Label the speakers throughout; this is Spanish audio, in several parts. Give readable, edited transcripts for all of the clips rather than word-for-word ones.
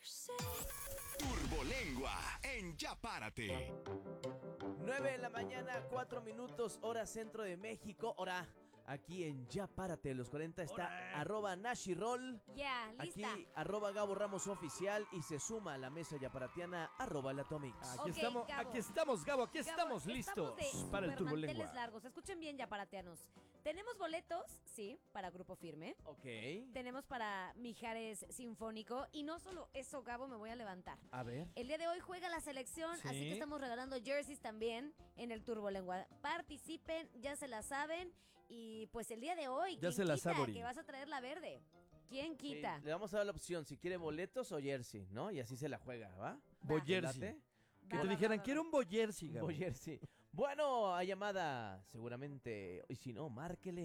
Speaker 1: Turbolengua en Ya Párate.
Speaker 2: 9 de la mañana, 4 minutos, hora centro de México. Hora aquí en Ya Párate, los 40 está @Nashirol.
Speaker 3: Ya, lista.
Speaker 2: Aquí @Gabo Ramos Oficial y se suma a la mesa yaparatiana @Latomix.
Speaker 3: Ok, Gabo.
Speaker 4: Aquí estamos, Gabo, aquí
Speaker 3: Gabo,
Speaker 4: estamos listos
Speaker 3: de
Speaker 4: para el
Speaker 3: supermanteles
Speaker 4: Turbolengua.
Speaker 3: largos. Escuchen bien, yaparatianos. Tenemos boletos, sí, para Grupo Firme.
Speaker 2: Ok.
Speaker 3: Tenemos para Mijares Sinfónico. Y no solo eso, Gabo, me voy a levantar.
Speaker 2: A ver.
Speaker 3: El día de hoy juega la selección,
Speaker 4: Sí.
Speaker 3: así que estamos regalando jerseys también en el Turbolengua. Participen, ya se la saben. Y pues el día de hoy,
Speaker 4: Ya
Speaker 3: ¿quién
Speaker 4: se la
Speaker 3: quita
Speaker 4: saborí.
Speaker 3: que vas a traer la verde? ¿Quién quita?
Speaker 2: Sí, le vamos a dar la opción si quiere boletos o jersey, ¿no? Y así se la juega, ¿va?
Speaker 4: Boyersey.
Speaker 2: ¿Late?
Speaker 4: Que
Speaker 3: Va,
Speaker 4: te
Speaker 3: va,
Speaker 4: dijeran,
Speaker 3: va, va.
Speaker 4: quiero un Boyersey, Gabo.
Speaker 2: Boyersey. Bueno, hay llamada, seguramente. Y si no, márquele.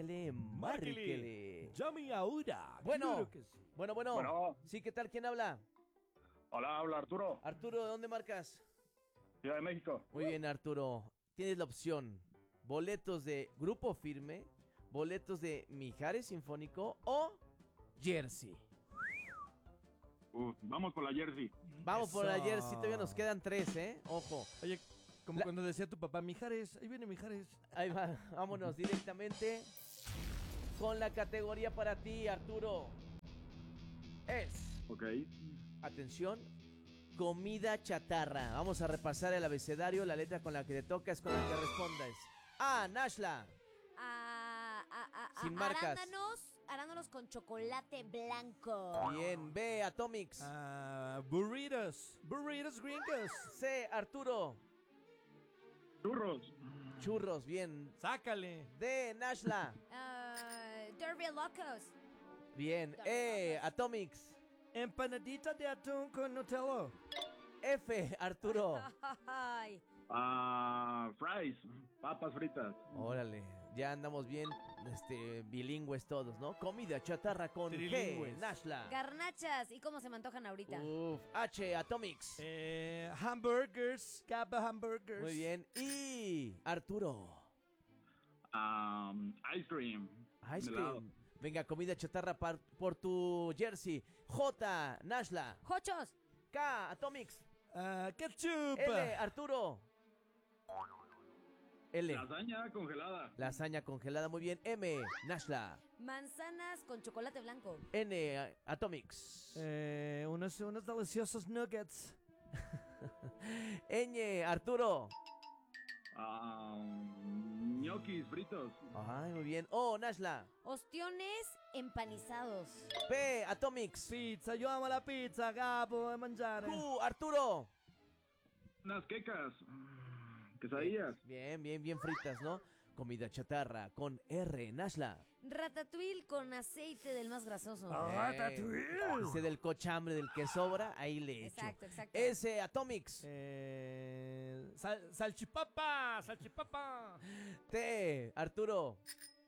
Speaker 4: Llame ahora.
Speaker 2: Bueno,
Speaker 4: Claro que sí.
Speaker 2: bueno.
Speaker 5: Bueno.
Speaker 2: Sí, ¿qué tal? ¿Quién habla?
Speaker 5: Hola, habla Arturo,
Speaker 2: Arturo, ¿de dónde marcas?
Speaker 5: Ciudad de México.
Speaker 2: Muy bien, Arturo. Tienes la opción. Boletos de Grupo Firme, boletos de Mijares Sinfónico o jersey.
Speaker 5: Vamos por la jersey.
Speaker 2: Vamos por la
Speaker 4: Eso.
Speaker 2: jersey, todavía nos quedan 3, ¿eh? Ojo.
Speaker 4: Oye, como
Speaker 2: La-
Speaker 4: cuando decía tu papá, Mijares, ahí viene Mijares.
Speaker 2: Ahí va, vámonos directamente con la categoría para ti, Arturo. Es,
Speaker 5: Ok.
Speaker 2: atención, comida chatarra. Vamos a repasar el abecedario, la letra con la que te toca es con la que respondas. A, Nashla. Sin marcas.
Speaker 3: Arándanos con chocolate blanco.
Speaker 2: Bien, B, Atomics.
Speaker 4: Burritos gringos.
Speaker 2: C, Arturo.
Speaker 5: Churros.
Speaker 2: Churros, bien.
Speaker 4: Sácale.
Speaker 2: D, Nashla.
Speaker 3: Derby Locos.
Speaker 2: Bien. E, Atomics.
Speaker 4: Empanadita de atún con Nutella.
Speaker 2: F, Arturo.
Speaker 3: Ay,
Speaker 5: Fries. Papas fritas.
Speaker 2: Órale, ya andamos bien, bilingües todos, ¿no? Comida chatarra con G,
Speaker 4: Trilingües.
Speaker 2: Nashla.
Speaker 3: garnachas. ¿Y cómo se me antojan ahorita?
Speaker 2: Uf, H, Atomics.
Speaker 4: Hamburgers. Capa hamburgers.
Speaker 2: Muy bien. Y Arturo.
Speaker 5: Ice cream.
Speaker 2: Ice
Speaker 5: Helado.
Speaker 2: cream. Venga, comida chatarra por tu jersey. J, Nashla.
Speaker 3: ¡Jochos!
Speaker 2: K, Atomics.
Speaker 4: Ketchup.
Speaker 2: L, Arturo. L,
Speaker 5: Lasaña congelada.
Speaker 2: lasaña congelada. Muy bien. M, Nashla.
Speaker 3: Manzanas con chocolate blanco.
Speaker 2: N, Atomics.
Speaker 4: Unos deliciosos nuggets.
Speaker 2: Ñ, Arturo.
Speaker 5: Ñoquis fritos.
Speaker 2: Ay, muy bien. O, Nashla.
Speaker 3: Ostiones empanizados.
Speaker 2: P, Atomics.
Speaker 4: Pizza, yo amo la pizza, Gabo, de mangiare.
Speaker 2: Q, Arturo.
Speaker 5: Unas quecas. Quesadillas.
Speaker 2: Bien fritas, ¿no? Comida chatarra con R, Nashla.
Speaker 3: Ratatouille con aceite del más grasoso.
Speaker 2: Ese del cochambre, del que sobra, ahí le echo.
Speaker 3: Exacto.
Speaker 2: S, Atomics.
Speaker 4: Salchipapa.
Speaker 2: T, Arturo.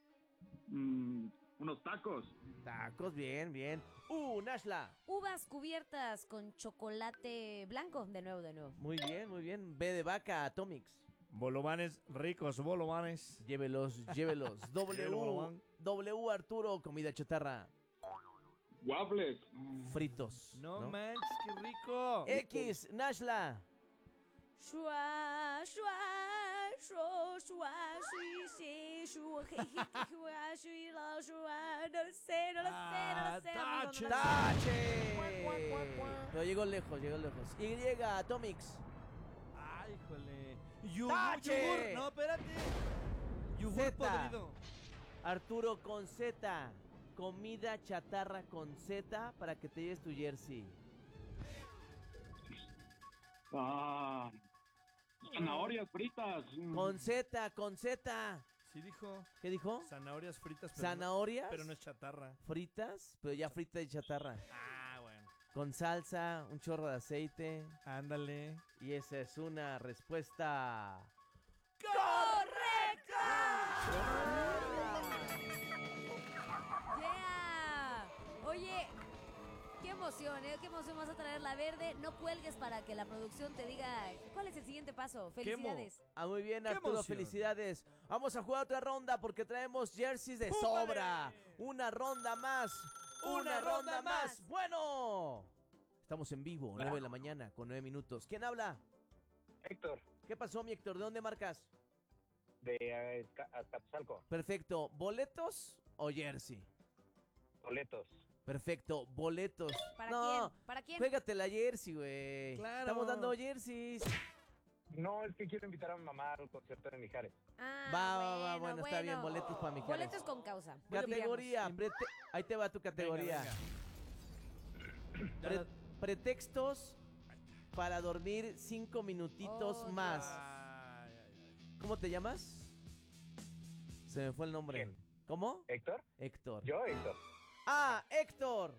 Speaker 5: Unos tacos.
Speaker 2: Tacos, bien. U, Nashla.
Speaker 3: Uvas cubiertas con chocolate blanco. De nuevo.
Speaker 2: Muy bien. B de vaca, Atomics.
Speaker 4: Bolovanes ricos, bolovanes.
Speaker 2: Llévelos. W, Arturo, comida chatarra.
Speaker 5: Waffles.
Speaker 2: Fritos.
Speaker 4: No manches, qué rico.
Speaker 2: X, Nashla.
Speaker 3: Shua, shui, shu, shua, shui, la, shua. No lo sé, amigo, no lo sé.
Speaker 2: ¡Tache!
Speaker 4: Cuac, cuac.
Speaker 2: No, llegó lejos. Y, Atomics.
Speaker 4: Ay, híjole.
Speaker 2: ¡Tache!
Speaker 4: No, espérate. Yogur
Speaker 2: Z.
Speaker 4: podrido.
Speaker 2: Arturo con Z. Comida chatarra con Z para que te lleves tu jersey.
Speaker 5: Zanahorias fritas.
Speaker 2: Con Z.
Speaker 4: Sí dijo.
Speaker 2: ¿Qué dijo?
Speaker 4: Zanahorias fritas.
Speaker 2: ¿Zanahorias?
Speaker 4: Pero no es chatarra.
Speaker 2: Fritas, pero ya frita de chatarra.
Speaker 4: Ah, bueno.
Speaker 2: Con salsa, un chorro de aceite.
Speaker 4: Ándale.
Speaker 2: Y esa es una respuesta.
Speaker 3: ¡Yeah! Oye, qué emoción, ¿eh? Qué emoción vas a traer la verde. No cuelgues para que la producción te diga cuál es el siguiente paso. ¡Felicidades!
Speaker 2: Ah, muy bien,
Speaker 4: ¡Qué
Speaker 2: Arturo,
Speaker 4: emoción!
Speaker 2: felicidades. Vamos a jugar otra ronda porque traemos jerseys de
Speaker 4: ¡Púmbale!
Speaker 2: sobra. Una ronda más.
Speaker 4: ¡Una ronda más!
Speaker 2: Bueno. Estamos en vivo, 9 de la mañana, con 9 minutos. ¿Quién habla?
Speaker 6: Héctor,
Speaker 2: ¿Qué pasó, mi Héctor? ¿De dónde marcas?
Speaker 6: de Azcapotzalco,
Speaker 2: Perfecto. ¿Boletos o jersey?
Speaker 6: boletos.
Speaker 2: Perfecto. Boletos.
Speaker 3: ¿Para
Speaker 2: no,
Speaker 3: quién? ¿Para quién?
Speaker 2: Juégate la jersey, güey.
Speaker 4: Claro.
Speaker 2: Estamos dando jerseys.
Speaker 6: No, es que quiero invitar a mi mamá al concierto de Mijares.
Speaker 2: Va, bueno, está bien. Boletos para mi
Speaker 3: Boletos con causa.
Speaker 2: Categoría.
Speaker 3: Bolivianos.
Speaker 2: Ahí te va tu categoría.
Speaker 4: Venga, venga.
Speaker 2: Pretextos para dormir 5 minutitos
Speaker 3: Oh,
Speaker 2: más.
Speaker 4: Ay, ay, ay.
Speaker 2: ¿Cómo te llamas? Se me fue el nombre.
Speaker 6: ¿Quién?
Speaker 2: ¿Cómo?
Speaker 6: ¿Héctor?
Speaker 2: Héctor.
Speaker 6: Yo, Héctor.
Speaker 2: Ah, Héctor.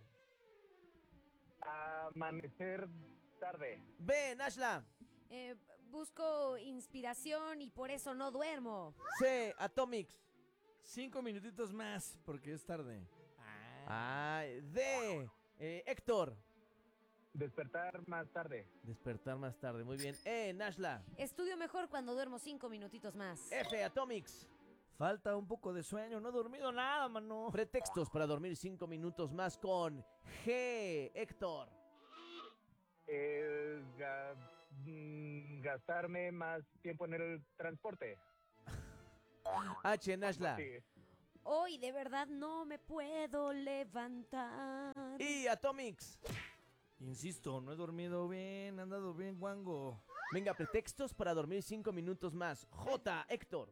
Speaker 6: Amanecer tarde.
Speaker 2: B, Nashla.
Speaker 3: Busco inspiración y por eso no duermo.
Speaker 2: C, Atomics.
Speaker 4: 5 minutitos más, porque es tarde.
Speaker 2: Ah, D, Héctor.
Speaker 6: Despertar más tarde.
Speaker 2: Despertar más tarde, muy bien. E, Nashla.
Speaker 3: Estudio mejor cuando duermo 5 minutitos más.
Speaker 2: F, Atomics.
Speaker 4: Falta un poco de sueño, no he dormido nada, mano.
Speaker 2: Pretextos para dormir 5 minutos más con G, Héctor.
Speaker 6: Gastarme más tiempo en el transporte.
Speaker 2: H, Nashla.
Speaker 6: Sí.
Speaker 3: Hoy de verdad no me puedo levantar.
Speaker 2: Y Atomics.
Speaker 4: Insisto, no he dormido bien, he andado bien guango.
Speaker 2: Venga, pretextos para dormir 5 minutos más. J, Héctor.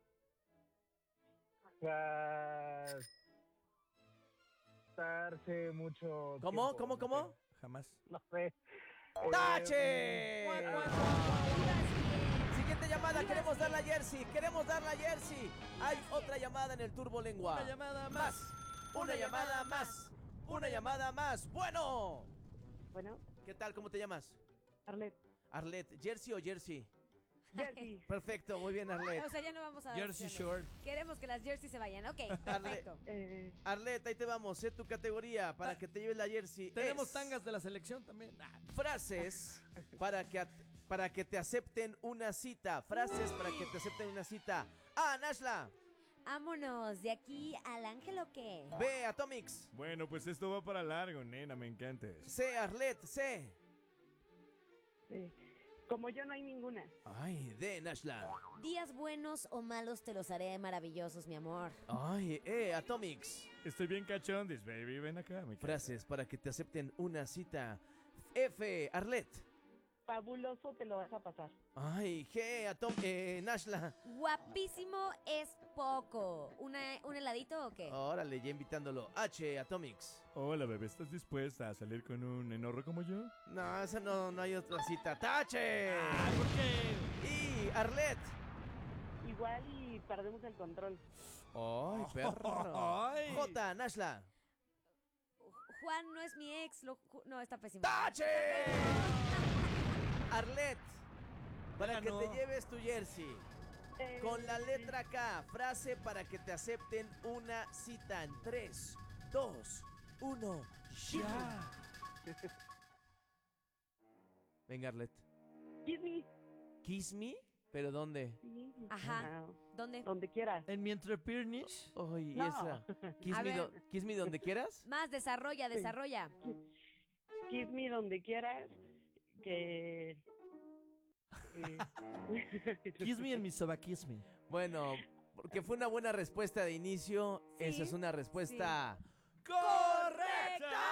Speaker 6: Gastarse mucho
Speaker 2: ¿Cómo?
Speaker 6: tiempo,
Speaker 2: ¿Cómo?
Speaker 6: no sé.
Speaker 4: Jamás.
Speaker 6: No sé.
Speaker 2: ¡Tache!
Speaker 3: Ibas
Speaker 2: Siguiente llamada,
Speaker 3: Ibas
Speaker 2: queremos dar la
Speaker 3: bien.
Speaker 2: jersey, queremos dar la jersey. Hay otra llamada en el Turbo Lengua.
Speaker 4: Una llamada
Speaker 2: más. Una llamada más. Una llamada más. Bueno.
Speaker 7: Bueno,
Speaker 2: ¿Qué tal? ¿Cómo te llamas?
Speaker 7: Arlet.
Speaker 2: Arlet, ¿jersey o jersey?
Speaker 7: Jersey.
Speaker 2: Perfecto, muy bien, Arlet.
Speaker 3: O sea, ya no vamos a dar
Speaker 4: Jersey
Speaker 3: opciones.
Speaker 4: Short.
Speaker 3: Queremos que las jerseys se vayan. Ok, perfecto.
Speaker 2: Arlet, ahí te vamos, sé tu categoría para que te lleves la jersey.
Speaker 4: Tenemos
Speaker 2: Es
Speaker 4: tangas de la selección también.
Speaker 2: frases para que te acepten una cita. Frases para que te acepten una cita. A, Nashla.
Speaker 3: Vámonos, de aquí al ángel o qué.
Speaker 2: B, Atomics.
Speaker 8: Bueno, pues esto va para largo, nena, me encantas.
Speaker 2: C, Arlet. C.
Speaker 7: Como yo no hay ninguna.
Speaker 2: Ay, D, Nashla.
Speaker 3: Días buenos o malos te los haré maravillosos, mi amor.
Speaker 2: Ay, Atomics.
Speaker 8: Estoy bien cachondis, baby, ven acá.
Speaker 2: Frases para que te acepten una cita. F, Arlet.
Speaker 7: Fabuloso te lo vas a pasar.
Speaker 2: Ay, G, Nashla.
Speaker 3: Guapísimo es poco. ¿Un heladito o qué?
Speaker 2: Órale, ya invitándolo. H, Atomics.
Speaker 8: Hola, bebé, ¿estás dispuesta a salir con un enorro como yo?
Speaker 2: No, esa no hay otra cita. ¡Tache!
Speaker 4: ¿Por qué?
Speaker 2: Y Arlet.
Speaker 7: Igual y perdemos el control.
Speaker 2: Ay, perro.
Speaker 4: Ay.
Speaker 2: J, Nashla.
Speaker 3: Juan no es mi ex. No, está pésimo.
Speaker 2: ¡Tache! Arlet. Para
Speaker 4: Ya
Speaker 2: que
Speaker 4: no.
Speaker 2: te lleves tu jersey. Con la letra K, frase para que te acepten una cita en 3, 2, 1, ya. Venga, Arlet.
Speaker 7: Kiss me.
Speaker 2: ¿Kiss me? ¿Pero dónde?
Speaker 7: Sí.
Speaker 3: Ajá. ¿Dónde?
Speaker 7: Donde quieras.
Speaker 4: ¿En mi entrepiernish?
Speaker 2: Ay,
Speaker 7: No.
Speaker 2: esa. Kiss
Speaker 3: A
Speaker 2: me,
Speaker 3: ver.
Speaker 2: kiss me donde quieras.
Speaker 3: Más, desarrolla.
Speaker 7: Kiss me donde quieras. Que.
Speaker 4: Kiss me en mi sobakiss me.
Speaker 2: Bueno, porque fue una buena respuesta de inicio.
Speaker 3: Sí,
Speaker 2: Esa es una respuesta
Speaker 4: ¡Correcta!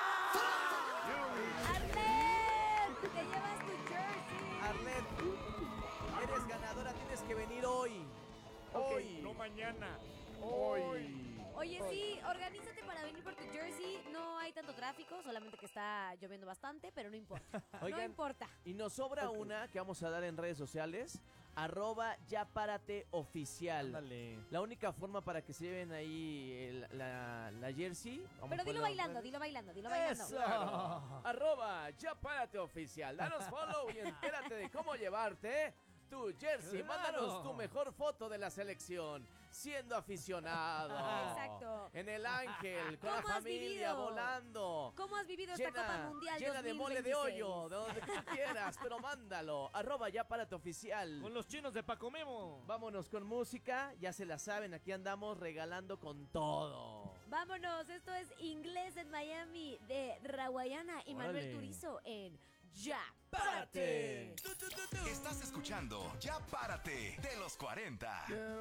Speaker 3: ¡Arlet! ¡Te llevas tu jersey!
Speaker 2: Arlet, eres ganadora, tienes que venir hoy. Hoy.
Speaker 8: No mañana.
Speaker 2: Hoy.
Speaker 3: Oye, sí, organízate para venir por tu jersey. No hay tanto tráfico, solamente que está lloviendo bastante, pero no importa. No
Speaker 2: Oigan,
Speaker 3: importa.
Speaker 2: y nos sobra una que vamos a dar en redes sociales. @yaparateoficial.
Speaker 4: Ándale.
Speaker 2: La única forma para que se lleven ahí la jersey. vamos
Speaker 3: Pero
Speaker 2: a
Speaker 3: dilo
Speaker 2: ponerla en
Speaker 3: bailando,
Speaker 2: redes.
Speaker 3: dilo bailando, dilo bailando.
Speaker 4: ¡Eso!
Speaker 2: @yaparateoficial. Danos follow y entérate de cómo llevarte tu jersey.
Speaker 4: Claro.
Speaker 2: Mándanos tu mejor foto de la selección. Siendo aficionado.
Speaker 3: Exacto.
Speaker 2: En el Ángel, con la
Speaker 3: ¿Cómo has
Speaker 2: familia,
Speaker 3: vivido?
Speaker 2: volando.
Speaker 3: ¿Cómo has vivido esta Copa Mundial
Speaker 2: llena de mole de
Speaker 3: 2026?
Speaker 2: hoyo, de donde tú quieras, pero mándalo. @yaparateoficial.
Speaker 4: Con los chinos de Paco Memo.
Speaker 2: Vámonos con música, ya se la saben, aquí andamos regalando con todo.
Speaker 3: Vámonos, esto es Inglés en Miami de Rawayana y Manuel
Speaker 4: Órale.
Speaker 3: Turizo en Ya Párate.
Speaker 1: Estás escuchando Ya Párate de los 40.